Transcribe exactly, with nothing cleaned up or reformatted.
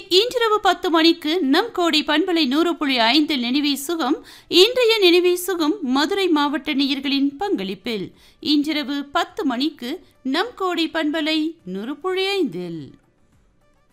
இன்றிரவு பத்து மணிக்கு நம் கோடி பண்பலை நூறு புள்ளி ஐந்தில் நினைவே சுகம். இன்றைய நினைவே சுகம் மதுரை மாவட்ட நேயர்களின் பங்களிப்பில் இன்றிரவு பத்து மணிக்கு நம் கோடி பண்பலை நூறு புள்ளி ஐந்தில்.